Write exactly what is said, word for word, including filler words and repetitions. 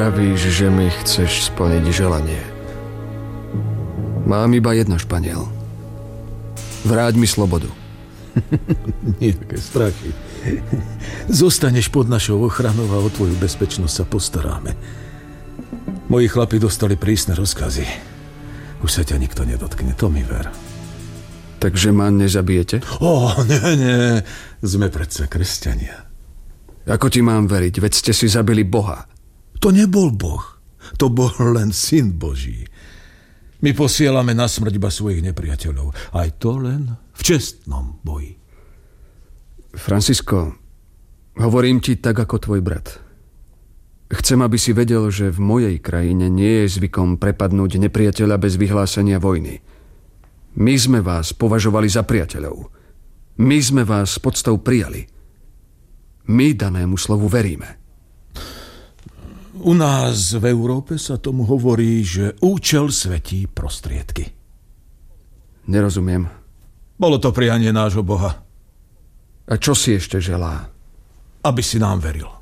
vravíš, že mi chceš splniť želanie. Mám iba jedno, Španiel. Vráť mi slobodu. Nejaké strachy. Zostaneš pod našou ochranou a o tvoju bezpečnosť sa postaráme. Moji chlapi dostali prísne rozkazy. Už sa ťa nikto nedotkne, to mi ver. Takže ma nezabijete? Ó, nie, nie. Sme predsa kresťania. Ako ti mám veriť? Veď ste si zabili Boha. To nebol Boh. To bol len Syn Boží. My posielame na smrť iba svojich nepriateľov. Aj to len v čestnom boji. Francisco, hovorím ti tak ako tvoj brat. Chcem, aby si vedel, že v mojej krajine nie je zvykom prepadnúť nepriateľa bez vyhlásenia vojny. My sme vás považovali za priateľov. My sme vás s podstou prijali. My danému slovu veríme. U nás v Európe sa tomu hovorí, že účel svetí prostriedky. Nerozumiem. Bolo to prianie nášho Boha. A čo si ešte želá? Aby si nám veril.